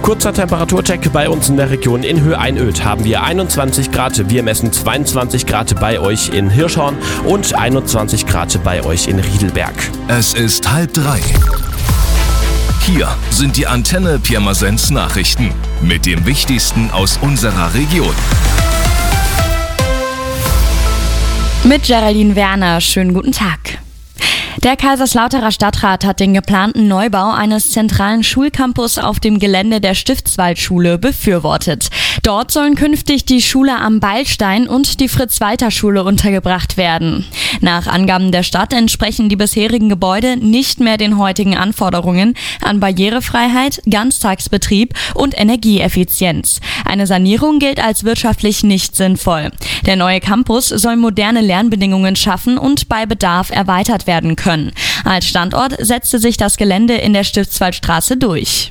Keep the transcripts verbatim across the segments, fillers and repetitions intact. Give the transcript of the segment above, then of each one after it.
Kurzer Temperaturcheck bei uns in der Region. In Höhe Einöd haben wir einundzwanzig Grad. Wir messen zweiundzwanzig Grad bei euch in Hirschhorn und einundzwanzig Grad bei euch in Riedelberg. Es ist halb drei. Hier sind die Antenne Pirmasens Nachrichten mit dem Wichtigsten aus unserer Region. Mit Geraldine Werner, schönen guten Tag. Der Kaiserslauterer Stadtrat hat den geplanten Neubau eines zentralen Schulcampus auf dem Gelände der Stiftswaldschule befürwortet. Dort sollen künftig die Schule am Beilstein und die Fritz-Walter-Schule untergebracht werden. Nach Angaben der Stadt entsprechen die bisherigen Gebäude nicht mehr den heutigen Anforderungen an Barrierefreiheit, Ganztagsbetrieb und Energieeffizienz. Eine Sanierung gilt als wirtschaftlich nicht sinnvoll. Der neue Campus soll moderne Lernbedingungen schaffen und bei Bedarf erweitert werden können. Als Standort setzte sich das Gelände in der Stiftswaldstraße durch.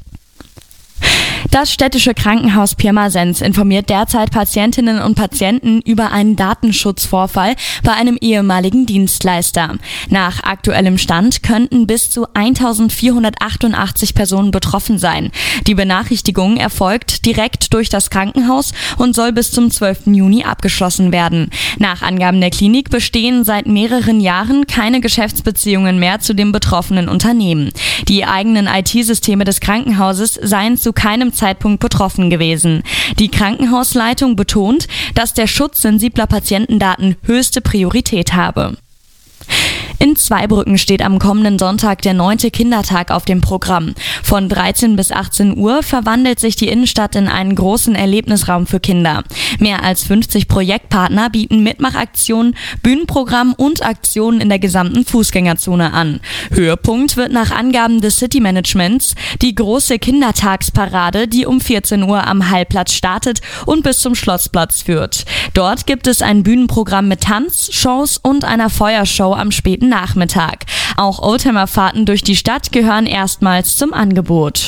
Das städtische Krankenhaus Pirmasens informiert derzeit Patientinnen und Patienten über einen Datenschutzvorfall bei einem ehemaligen Dienstleister. Nach aktuellem Stand könnten bis zu eintausendvierhundertachtundachtzig Personen betroffen sein. Die Benachrichtigung erfolgt direkt durch das Krankenhaus und soll bis zum zwölften Juni abgeschlossen werden. Nach Angaben der Klinik bestehen seit mehreren Jahren keine Geschäftsbeziehungen mehr zu dem betroffenen Unternehmen. Die eigenen I T-Systeme des Krankenhauses seien zu keinem Zeitpunkt betroffen gewesen. Die Krankenhausleitung betont, dass der Schutz sensibler Patientendaten höchste Priorität habe. In Zweibrücken steht am kommenden Sonntag der neunte Kindertag auf dem Programm. Von dreizehn bis achtzehn Uhr verwandelt sich die Innenstadt in einen großen Erlebnisraum für Kinder. Mehr als fünfzig Projektpartner bieten Mitmachaktionen, Bühnenprogramm und Aktionen in der gesamten Fußgängerzone an. Höhepunkt wird nach Angaben des City-Managements die große Kindertagsparade, die um vierzehn Uhr am Hallplatz startet und bis zum Schlossplatz führt. Dort gibt es ein Bühnenprogramm mit Tanz, Shows und einer Feuershow am späten Nachmittag. Auch Oldtimerfahrten durch die Stadt gehören erstmals zum Angebot.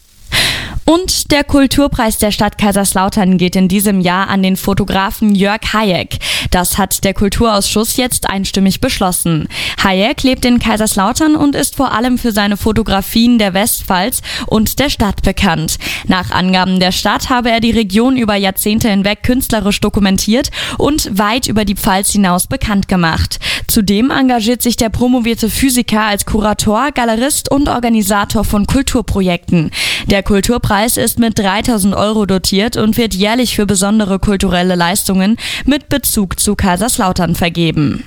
Und der Kulturpreis der Stadt Kaiserslautern geht in diesem Jahr an den Fotografen Jörg Hayek. Das hat der Kulturausschuss jetzt einstimmig beschlossen. Hayek lebt in Kaiserslautern und ist vor allem für seine Fotografien der Westpfalz und der Stadt bekannt. Nach Angaben der Stadt habe er die Region über Jahrzehnte hinweg künstlerisch dokumentiert und weit über die Pfalz hinaus bekannt gemacht. Zudem engagiert sich der promovierte Physiker als Kurator, Galerist und Organisator von Kulturprojekten. Der Kulturpreis ist mit dreitausend Euro dotiert und wird jährlich für besondere kulturelle Leistungen mit Bezug zu Kaiserslautern vergeben.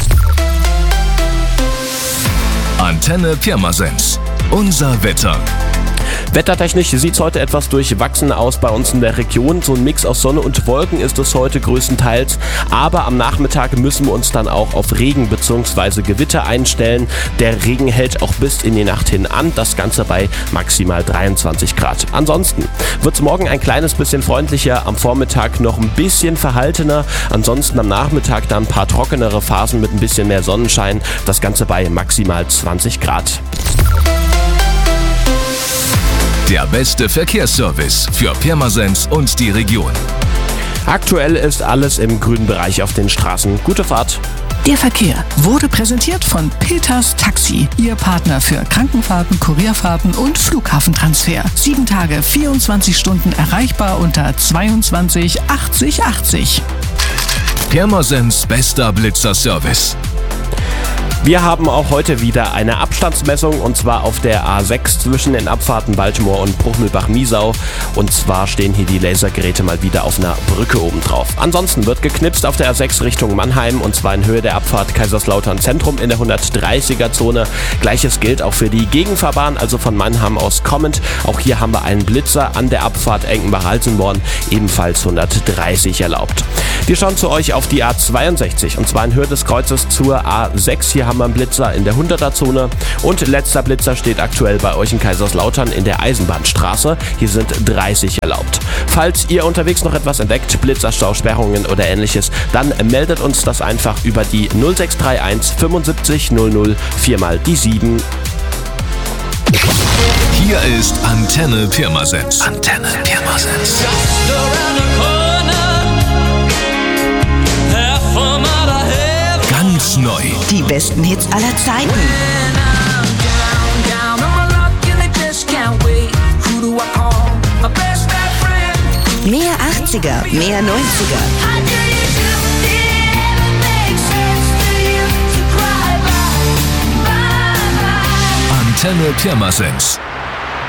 Antenne Pirmasens. Unser Wetter. Wettertechnisch sieht es heute etwas durchwachsen aus bei uns in der Region. So ein Mix aus Sonne und Wolken ist es heute größtenteils. Aber am Nachmittag müssen wir uns dann auch auf Regen bzw. Gewitter einstellen. Der Regen hält auch bis in die Nacht hin an. Das Ganze bei maximal dreiundzwanzig Grad. Ansonsten wird es morgen ein kleines bisschen freundlicher. Am Vormittag noch ein bisschen verhaltener. Ansonsten am Nachmittag dann ein paar trockenere Phasen mit ein bisschen mehr Sonnenschein. Das Ganze bei maximal zwanzig Grad. Der beste Verkehrsservice für Pirmasens und die Region. Aktuell ist alles im grünen Bereich auf den Straßen. Gute Fahrt. Der Verkehr wurde präsentiert von Peters Taxi, Ihr Partner für Krankenfahrten, Kurierfahrten und Flughafentransfer. Sieben Tage, vierundzwanzig Stunden erreichbar unter zweiundzwanzig achtzig achtzig. Pirmasens bester Blitzerservice. Wir haben auch heute wieder eine Abstandsmessung und zwar auf der A sechs zwischen den Abfahrten Baltimore und Bruchmühlbach-Miesau. Und zwar stehen hier die Lasergeräte mal wieder auf einer Brücke oben drauf. Ansonsten wird geknipst auf der A sechs Richtung Mannheim und zwar in Höhe der Abfahrt Kaiserslautern Zentrum in der hundertdreißiger Zone. Gleiches gilt auch für die Gegenfahrbahn, also von Mannheim aus kommend. Auch hier haben wir einen Blitzer an der Abfahrt Enkenbach-Alsenborn, ebenfalls hundertdreißig erlaubt. Wir schauen zu euch auf die A zweiundsechzig und zwar in Höhe des Kreuzes zur A sechs. Hier haben wir einen Blitzer in der hunderter Zone und letzter Blitzer steht aktuell bei euch in Kaiserslautern in der Eisenbahnstraße. Hier sind dreißig erlaubt. Falls ihr unterwegs noch etwas entdeckt, Blitzerstau, Sperrungen oder ähnliches, dann meldet uns das einfach über die null sechs drei eins fünfundsiebzig null null viermal die sieben. Hier ist Antenne Pirmasens. Antenne Pirmasens. Ganz neu. Die besten Hits aller Zeiten. Mehr achtziger, mehr neunziger. Antenne Pirmasens.